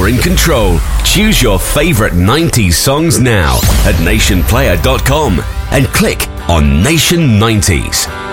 You're in control. Choose your favorite 90s songs now at nationplayer.com and click on Nation 90s.